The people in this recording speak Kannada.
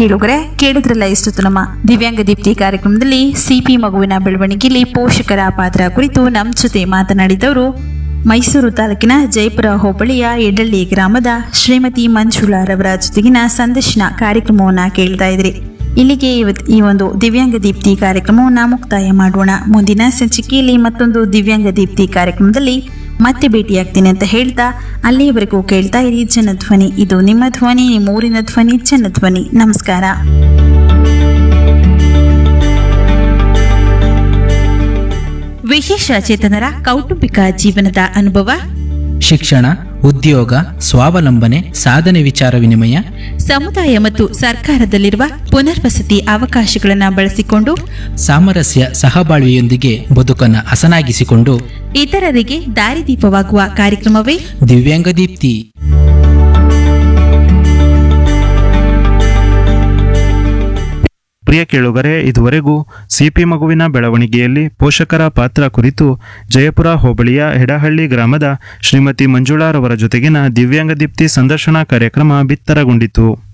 ಕೇಳುಗರೆ ಕೇಳಿದ್ರಲ್ಲ ಇಷ್ಟು ನಮ್ಮ ದಿವ್ಯಾಂಗ ದೀಪ್ತಿ ಕಾರ್ಯಕ್ರಮದಲ್ಲಿ ಸಿಪಿ ಮಗುವಿನ ಬೆಳವಣಿಗೆಯಲ್ಲಿ ಪೋಷಕರ ಪಾತ್ರ ಕುರಿತು ನಮ್ಮ ಜೊತೆ ಮಾತನಾಡಿದವರು ಮೈಸೂರು ತಾಲೂಕಿನ ಜಯಪುರ ಹೋಬಳಿಯ ಎಡಳ್ಳಿ ಗ್ರಾಮದ ಶ್ರೀಮತಿ ಮಂಜುಳಾರವರ ಜೊತೆಗಿನ ಸಂದರ್ಶನ ಕಾರ್ಯಕ್ರಮವನ್ನ ಕೇಳ್ತಾ ಇದ್ರಿ. ಇಲ್ಲಿಗೆ ಈ ಒಂದು ದಿವ್ಯಾಂಗ ದೀಪ್ತಿ ಕಾರ್ಯಕ್ರಮವನ್ನು ಮುಕ್ತಾಯ ಮಾಡೋಣ. ಮುಂದಿನ ಸಂಚಿಕೆಯಲ್ಲಿ ಮತ್ತೊಂದು ದಿವ್ಯಾಂಗ ದೀಪ್ತಿ ಕಾರ್ಯಕ್ರಮದಲ್ಲಿ ಮತ್ತೆ ಭೇಟಿಯಾಗ್ತೀನಿ ಅಂತ ಹೇಳ್ತಾ ಅಲ್ಲಿಯವರೆಗೂ ಕೇಳ್ತಾ ಇರಿ ಜನಧ್ವನಿ. ಇದು ನಿಮ್ಮ ಧ್ವನಿ, ನಿಮ್ಮ ಊರಿನ ಧ್ವನಿ, ಜನಧ್ವನಿ. ನಮಸ್ಕಾರ. ವಿಶೇಷ ಚೇತನರ ಕೌಟುಂಬಿಕ ಜೀವನದ ಅನುಭವ, ಶಿಕ್ಷಣ, ಉದ್ಯೋಗ, ಸ್ವಾವಲಂಬನೆ, ಸಾಧನೆ ವಿಚಾರ ವಿನಿಮಯ, ಸಮುದಾಯ ಮತ್ತು ಸರ್ಕಾರದಲ್ಲಿರುವ ಪುನರ್ವಸತಿ ಅವಕಾಶಗಳನ್ನು ಬಳಸಿಕೊಂಡು ಸಾಮರಸ್ಯ ಸಹಬಾಳ್ವೆಯೊಂದಿಗೆ ಬದುಕನ್ನು ಹಸನಾಗಿಸಿಕೊಂಡು ಇತರರಿಗೆ ದಾರಿದೀಪವಾಗುವ ಕಾರ್ಯಕ್ರಮವೇ ದಿವ್ಯಾಂಗ ದೀಪ್ತಿ. ಪ್ರಿಯ ಕೇಳುಗರೆ, ಇದುವರೆಗೂ ಸಿಪಿ ಮಗುವಿನ ಬೆಳವಣಿಗೆಯಲ್ಲಿ ಪೋಷಕರ ಪಾತ್ರ ಕುರಿತು ಜಯಪುರ ಹೋಬಳಿಯ ಹೆಡಹಳ್ಳಿ ಗ್ರಾಮದ ಶ್ರೀಮತಿ ಮಂಜುಳಾರವರ ಜೊತೆಗಿನ ದಿವ್ಯಾಂಗ ದೀಪ್ತಿ ಸಂದರ್ಶನ ಕಾರ್ಯಕ್ರಮ ಬಿತ್ತರಗೊಂಡಿತು.